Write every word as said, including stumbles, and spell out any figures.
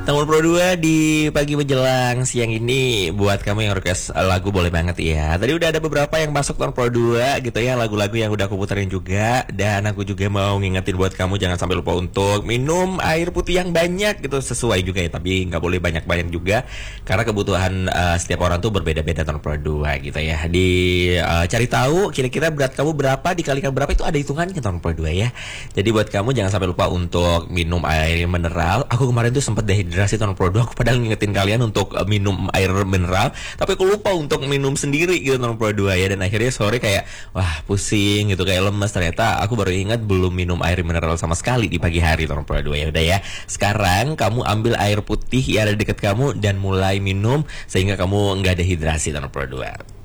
Nomor Pro dua di pagi menjelang siang ini buat kamu yang request lagu boleh banget ya. Tadi udah ada beberapa yang masuk Nomor Pro dua gitu ya, lagu-lagu yang udah aku puterin juga. Dan aku juga mau ngingetin buat kamu jangan sampai lupa untuk minum air putih yang banyak gitu, sesuai juga ya, tapi nggak boleh banyak-banyak juga karena kebutuhan uh, setiap orang tuh berbeda-beda Nomor Pro dua gitu ya. Di uh, cari tahu kira-kira berat kamu berapa dikalikan berapa itu ada hitungannya Nomor Pro dua ya. Jadi buat kamu jangan sampai lupa untuk minum air mineral. Aku kemarin tuh sempat dehidrasi Nomor Pro dua, aku padahal ngingetin kalian untuk uh, minum air mineral, tapi aku lupa untuk minum sendiri gitu Nomor Pro dua ya. Dan akhirnya sore kayak wah pusing gitu, kayak lemes. Ternyata aku baru ingat belum minum air mineral sama sekali di pagi hari Nomor Pro dua. Ya udah ya, sekarang kamu ambil air putih yang ada di dekat kamu dan mulai minum sehingga kamu nggak dehidrasi Nomor Pro dua.